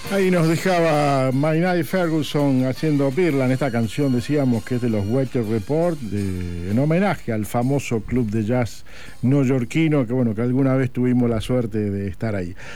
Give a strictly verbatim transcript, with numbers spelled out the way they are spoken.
Ahí nos dejaba Maynard Ferguson haciendo Birdland, esta canción decíamos que es de los Weather Report, de, en homenaje al famoso club de jazz neoyorquino, que bueno, que alguna vez tuvimos la suerte de estar ahí.